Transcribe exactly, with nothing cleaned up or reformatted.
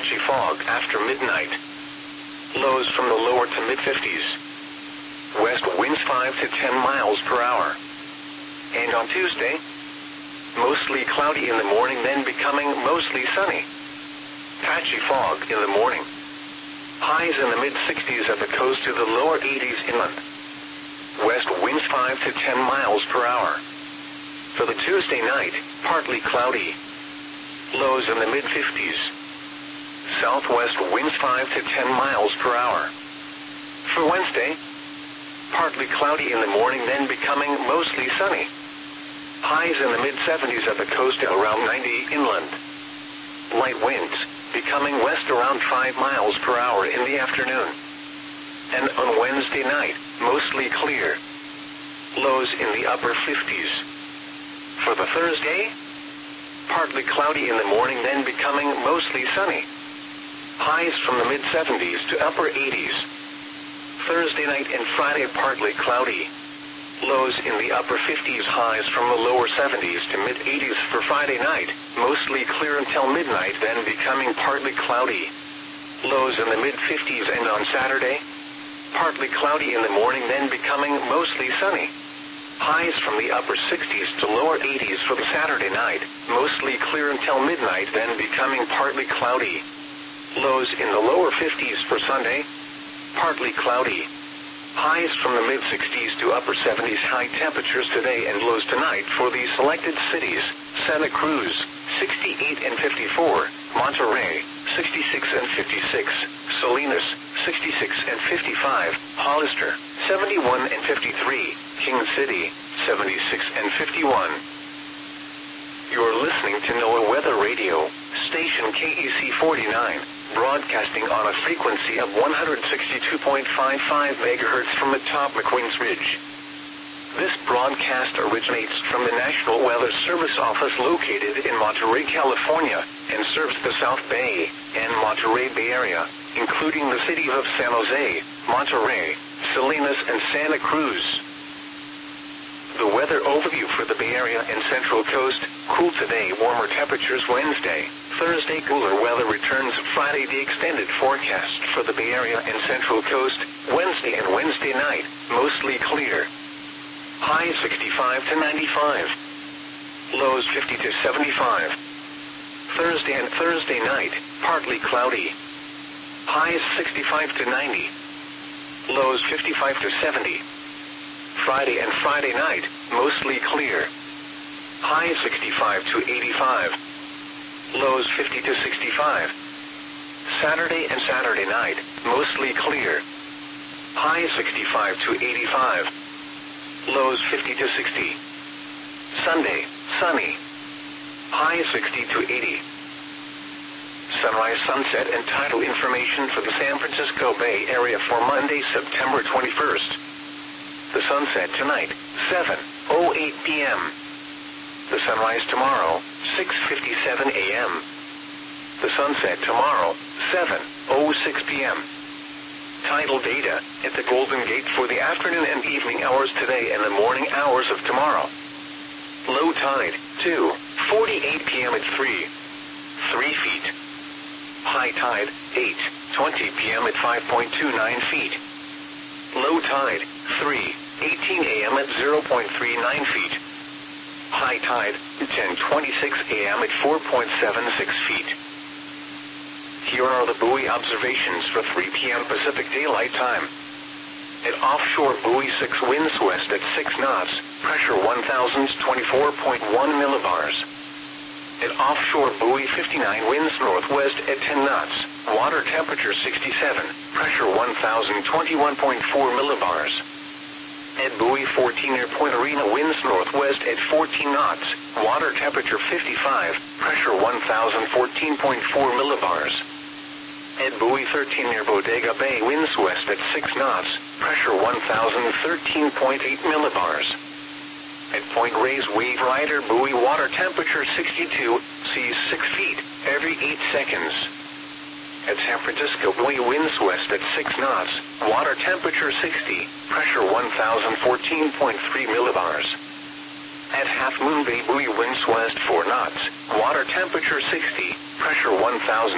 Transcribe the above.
patchy fog after midnight. Lows from the lower to mid-fifties. West winds five to ten miles per hour. And on Tuesday, mostly cloudy in the morning, then becoming mostly sunny. Patchy fog in the morning. Highs in the mid-sixties at the coast to the lower eighties inland. West winds five to ten miles per hour. For the Tuesday night, partly cloudy. Lows in the mid-fifties. Southwest winds five to ten miles per hour. For Wednesday, partly cloudy in the morning, then becoming mostly sunny. Highs in the mid-seventies at the coast to around ninety inland. Light winds, becoming west around five miles per hour in the afternoon. And on Wednesday night, mostly clear. Lows in the upper fifties. For the Thursday, partly cloudy in the morning, then becoming mostly sunny. Highs from the mid-seventies to upper eighties. Thursday night and Friday partly cloudy. Lows in the upper fifties, highs from the lower seventies to mid-eighties for Friday night, mostly clear until midnight, then becoming partly cloudy. Lows in the mid-fifties, and on Saturday, partly cloudy in the morning, then becoming mostly sunny. Highs from the upper sixties to lower eighties for the Saturday night, mostly clear until midnight, then becoming partly cloudy. Lows in the lower fifties for Sunday, partly cloudy. Highs from the mid-sixties to upper seventies, high temperatures today and lows tonight for the selected cities: Santa Cruz, sixty-eight and fifty-four, Monterey, sixty-six and fifty-six, Salinas, sixty-six and fifty-five, Hollister, seventy-one and fifty-three, King City, seventy-six and fifty-one. You're listening to NOAA Weather Radio, station K E C forty-nine, broadcasting on a frequency of one hundred sixty-two point five five megahertz from atop McQueen's Ridge. This broadcast originates from the National Weather Service office located in Monterey, California, and serves the South Bay and Monterey Bay Area, including the cities of San Jose, Monterey, Salinas, and Santa Cruz. The weather overview for the Bay Area and Central Coast: cool today, warmer temperatures Wednesday. Thursday, cooler weather returns Friday. The extended forecast for the Bay Area and Central Coast: Wednesday and Wednesday night, mostly clear. Highs sixty-five to ninety-five. Lows fifty to seventy-five. Thursday and Thursday night, partly cloudy. Highs sixty-five to ninety. Lows fifty-five to seventy. Friday and Friday night, mostly clear. Highs sixty-five to eighty-five. Lows fifty to sixty-five. Saturday and Saturday night, mostly clear. Highs sixty-five to eighty-five. Lows fifty to sixty. Sunday, sunny. Highs sixty to eighty. Sunrise, sunset, and tidal information for the San Francisco Bay Area for Monday, September twenty-first. The sunset tonight, seven oh eight p m The sunrise tomorrow, six fifty-seven a m The sunset tomorrow, seven oh six p m Tidal data at the Golden Gate for the afternoon and evening hours today and the morning hours of tomorrow. Low tide, two forty-eight p m at three, three feet. High tide, eight twenty p m at five point two nine feet. Low tide, three eighteen a m at zero point three nine feet. High tide, ten twenty-six a m at four point seven six feet. Here are the buoy observations for three p m Pacific Daylight Time. At offshore buoy six, winds west at six knots, pressure one thousand twenty-four point one millibars. At offshore buoy fifty-nine, winds northwest at ten knots, water temperature sixty-seven, pressure one thousand twenty-one point four millibars. At buoy fourteen, near Point Arena, winds northwest at fourteen knots, water temperature fifty-five, pressure one thousand fourteen point four millibars. At buoy thirteen, near Bodega Bay, winds west at six knots, pressure one thousand thirteen point eight millibars. At Point Reyes, wave rider buoy, water temperature sixty-two, seas six feet every eight seconds. At San Francisco buoy, winds west at six knots, water temperature sixty, pressure one thousand fourteen point three millibars. At Half Moon Bay buoy, winds west four knots, water temperature sixty, pressure one thousand